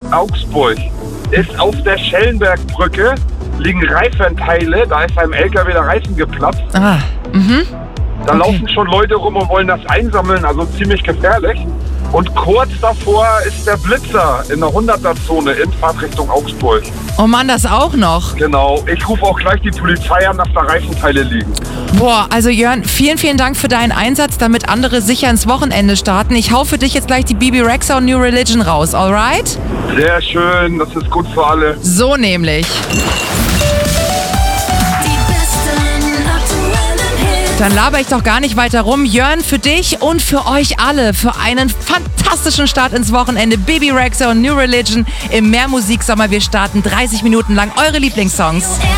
Augsburg ist auf der Schellenbergbrücke, liegen Reifenteile, da ist beim LKW der Reifen geplatzt. Da laufen schon Leute rum und wollen das einsammeln, also ziemlich gefährlich. Und kurz davor ist der Blitzer in der 100er-Zone in Fahrtrichtung Augsburg. Oh Mann, das auch noch. Genau, ich rufe auch gleich die Polizei an, dass da Reifenteile liegen. Boah, also Jörn, vielen, vielen Dank für deinen Einsatz, damit andere sicher ins Wochenende starten. Ich hau für dich jetzt gleich die Bebe Rexha und New Religion raus, alright? Sehr schön, das ist gut für alle. So nämlich. Dann laber ich doch gar nicht weiter rum. Jörn, für dich und für euch alle, für einen fantastischen Start ins Wochenende. Bebe Rexha und New Religion im Mehrmusiksommer. Wir starten 30 Minuten lang eure Lieblingssongs.